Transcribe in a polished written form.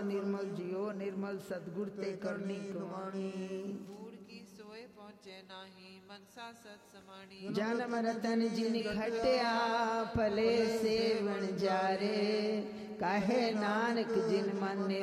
निर्मल जियो निर्मल सतगुर ते करनी कमाणी। पहुंचे नाही मनसा सत समाणी। जन्म रतन जिन खटिया भले सेवन जारे काहे नानक जिन मन